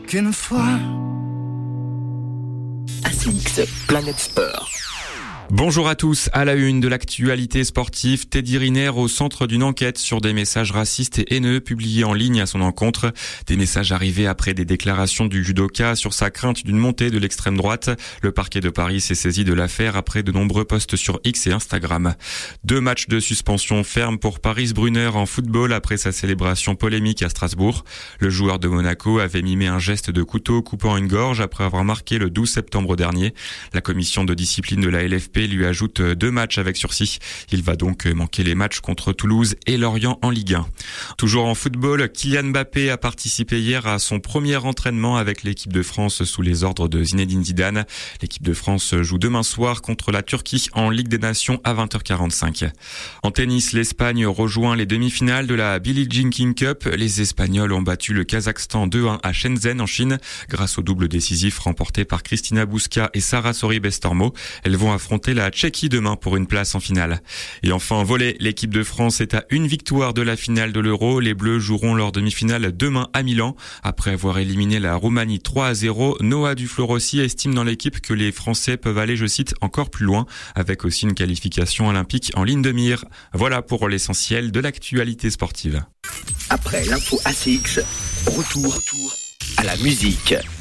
qu'une fois. ACX, Planète Sport. Bonjour à tous, à la une de l'actualité sportive, Teddy Riner au centre d'une enquête sur des messages racistes et haineux publiés en ligne à son encontre. Des messages arrivés après des déclarations du judoka sur sa crainte d'une montée de l'extrême droite. Le parquet de Paris s'est saisi de l'affaire après de nombreux posts sur X et Instagram. 2 matchs de suspension fermes pour Paris Brunner en football après sa célébration polémique à Strasbourg. Le joueur de Monaco avait mimé un geste de couteau coupant une gorge après avoir marqué le 12 septembre dernier. La commission de discipline de la LFP lui ajoute 2 matchs avec sursis. Il va donc manquer les matchs contre Toulouse et Lorient en Ligue 1. Toujours en football, Kylian Mbappé a participé hier à son premier entraînement avec l'équipe de France sous les ordres de Zinedine Zidane. L'équipe de France joue demain soir contre la Turquie en Ligue des Nations à 20h45. En tennis, l'Espagne rejoint les demi-finales de la Billie Jean King Cup. Les Espagnols ont battu le Kazakhstan 2-1 à Shenzhen en Chine grâce au double décisif remporté par Cristina Buska et Sara Sorribes-Tormo. Elles vont affronter la Tchéquie demain pour une place en finale. Et enfin en volley, l'équipe de France est à une victoire de la finale de l'Euro. Les Bleus joueront leur demi-finale demain à Milan. Après avoir éliminé la Roumanie 3-0, Noah Duflo-Rossi estime dans l'équipe que les Français peuvent aller, je cite, encore plus loin, avec aussi une qualification olympique en ligne de mire. Voilà pour l'essentiel de l'actualité sportive. Après l'info ACX, retour à la musique.